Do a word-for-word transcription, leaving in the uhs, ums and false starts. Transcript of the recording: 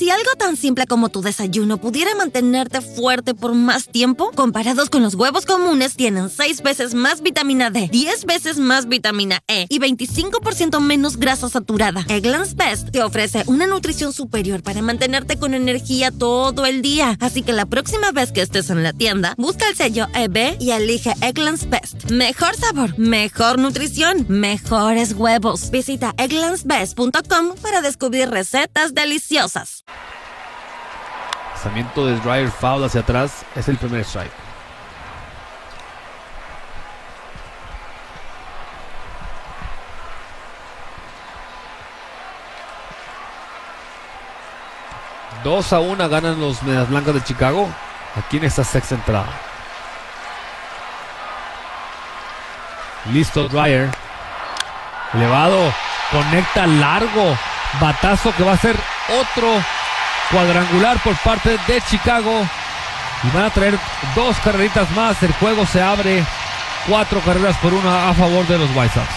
Si algo tan simple como tu desayuno pudiera mantenerte fuerte por más tiempo, comparados con los huevos comunes, tienen seis veces más vitamina D, diez veces más vitamina E y veinticinco por ciento menos grasa saturada. Eggland's Best te ofrece una nutrición superior para mantenerte con energía todo el día. Así que la próxima vez que estés en la tienda, busca el sello E B y elige Eggland's Best. Mejor sabor, mejor nutrición, mejores huevos. Visita egglands best punto com para descubrir recetas deliciosas. Lanzamiento de Dryer foul hacia atrás, es el primer strike. dos a uno ganan los Medias Blancas de Chicago aquí en esta sexta entrada. Listo Dryer, elevado, conecta largo, batazo que va a ser otro cuadrangular por parte de Chicago y van a traer dos carreritas más. El juego se abre cuatro carreras por una a favor de los White Sox.